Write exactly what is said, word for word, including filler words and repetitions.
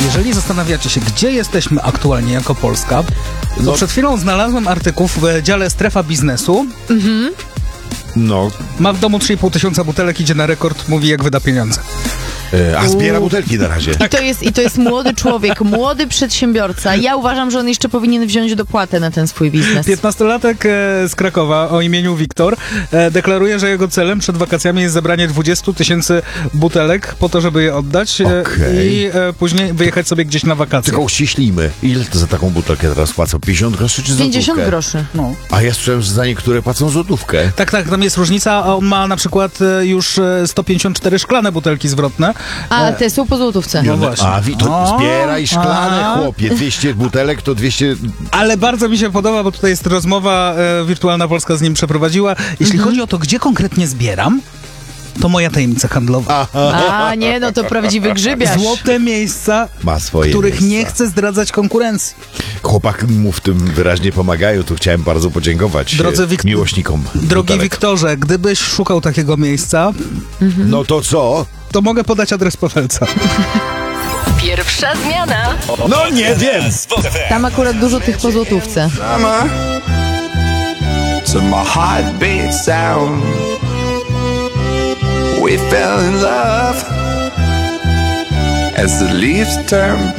Jeżeli zastanawiacie się, gdzie jesteśmy aktualnie jako Polska, to No. przed chwilą znalazłem artykuł w dziale Strefa Biznesu. Mhm. No, Ma w domu trzy i pół tysiąca butelek, idzie na rekord, mówi jak wyda pieniądze. e, a zbiera butelki na razie. I to, jest, I to jest młody człowiek, młody przedsiębiorca. Ja uważam, że on jeszcze powinien wziąć dopłatę na ten swój biznes. piętnastolatek e, z Krakowa o imieniu Wiktor e, deklaruje, że jego celem przed wakacjami jest zebranie dwadzieścia tysięcy butelek po to, żeby je oddać e, Okej. i e, później wyjechać sobie gdzieś na wakacje. Tylko uściślimy. Ile to za taką butelkę teraz płacą? pięćdziesiąt groszy czy złotówkę? pięćdziesiąt groszy. No. A ja słyszałem, że za niektóre płacą złotówkę. Tak, tak, tam jest różnica, a on ma na przykład e, już e, sto pięćdziesiąt cztery szklane butelki zwrotne. A te są po złotówce. No właśnie. A wi- to O, zbieraj szklane, a. chłopie. dwieście butelek to dwieście... Ale bardzo mi się podoba, bo tutaj jest rozmowa, e, Wirtualna Polska z nim przeprowadziła. Jeśli chodzi o to, gdzie konkretnie zbieram, to moja tajemnica handlowa. A nie, no to prawdziwy grzybiarz. Złote miejsca, Ma swoje których miejsca. nie chcę zdradzać konkurencji. Chłopaki mu w tym wyraźnie pomagają. Tu chciałem bardzo podziękować Drodzy e, Wik- miłośnikom Drogi butelek. Wiktorze, gdybyś szukał takiego miejsca, No to co? to mogę podać adres Pawełca. Pierwsza zmiana. No nie wiem. Tam akurat dużo tych po złotówce. Summer to my heartbeat sound. We fell in love as the leaves turn